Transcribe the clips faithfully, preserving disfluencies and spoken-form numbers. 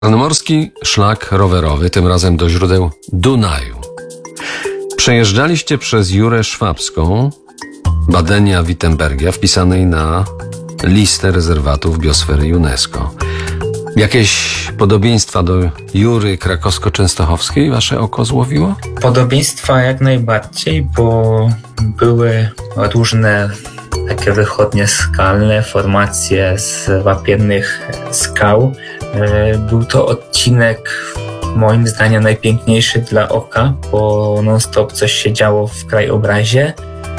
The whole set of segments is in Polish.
Czarnomorski szlak rowerowy, tym razem do źródeł Dunaju. Przejeżdżaliście przez Jurę Szwabską, Badenia-Wittenbergia, wpisanej na listę rezerwatów biosfery UNESCO. Jakieś podobieństwa do Jury krakowsko-częstochowskiej wasze oko złowiło? Podobieństwa jak najbardziej, bo były różne takie wychodnie skalne, formacje z wapiennych skał. Był to odcinek moim zdaniem najpiękniejszy dla oka, bo non-stop coś się działo w krajobrazie.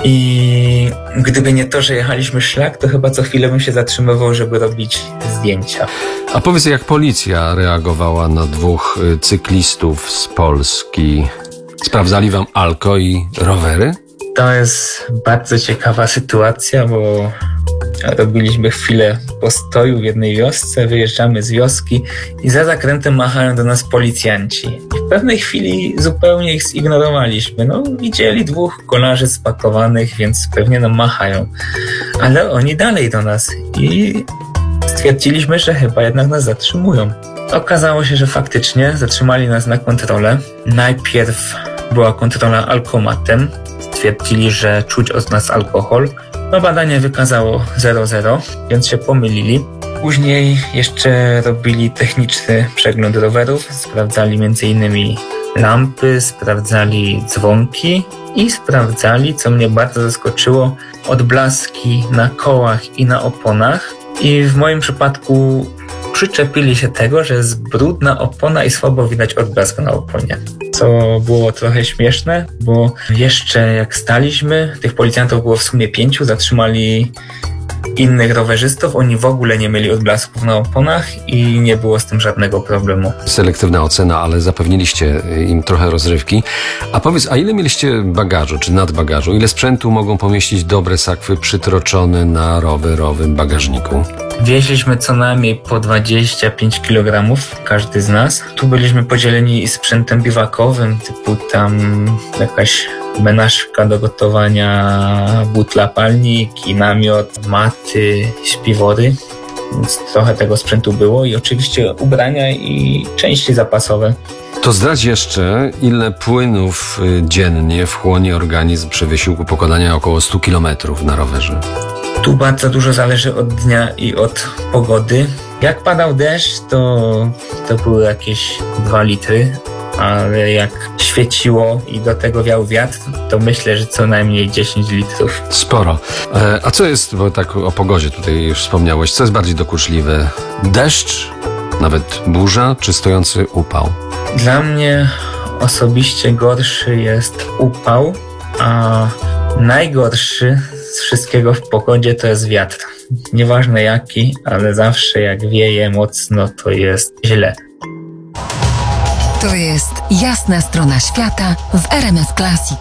I gdyby nie to, że jechaliśmy szlak, to chyba co chwilę bym się zatrzymywał, żeby robić zdjęcia. A powiedz, jak policja reagowała na dwóch cyklistów z Polski? Sprawdzali wam alko i rowery? To jest bardzo ciekawa sytuacja, bo robiliśmy chwilę postoju w jednej wiosce, wyjeżdżamy z wioski i za zakrętem machają do nas policjanci. I w pewnej chwili zupełnie ich zignorowaliśmy. No, widzieli dwóch kolarzy spakowanych, więc pewnie nam machają. Ale oni dalej do nas i stwierdziliśmy, że chyba jednak nas zatrzymują. Okazało się, że faktycznie zatrzymali nas na kontrolę. Najpierw była kontrola alkomatem. Stwierdzili, że czuć od nas alkohol. No badanie wykazało zero zero, więc się pomylili. Później jeszcze robili techniczny przegląd rowerów, sprawdzali między innymi lampy, sprawdzali dzwonki i sprawdzali, co mnie bardzo zaskoczyło, odblaski na kołach i na oponach. I w moim przypadku przyczepili się tego, że jest brudna opona i słabo widać odblask na oponie. Co było trochę śmieszne, bo jeszcze jak staliśmy, tych policjantów było w sumie pięciu, zatrzymali innych rowerzystów, oni w ogóle nie mieli odblasków na oponach i nie było z tym żadnego problemu. Selektywna ocena, ale zapewniliście im trochę rozrywki. A powiedz, a ile mieliście bagażu, czy nadbagażu? Ile sprzętu mogą pomieścić dobre sakwy przytroczone na rowerowym bagażniku? Wieźliśmy co najmniej po dwadzieścia pięć kilogramów, każdy z nas. Tu byliśmy podzieleni sprzętem biwakowym, typu tam jakaś menażka do gotowania, butla, palniki, namiot, maty, śpiwory. Więc trochę tego sprzętu było i oczywiście ubrania i części zapasowe. To zdradź jeszcze, ile płynów dziennie wchłonie organizm przy wysiłku pokonania około stu kilometrów na rowerze? Tu bardzo dużo zależy od dnia i od pogody. Jak padał deszcz, to, to były jakieś dwa litry, ale jak świeciło i do tego wiał wiatr, to myślę, że co najmniej dziesięć litrów. Sporo. E, a co jest, bo tak o pogodzie tutaj już wspomniałeś, co jest bardziej dokuczliwe? Deszcz, nawet burza, czy stojący upał? Dla mnie osobiście gorszy jest upał, a najgorszy z wszystkiego w pogodzie to jest wiatr. Nieważne jaki, ale zawsze jak wieje mocno, to jest źle. To jest Jasna Strona Świata w R M F Classic.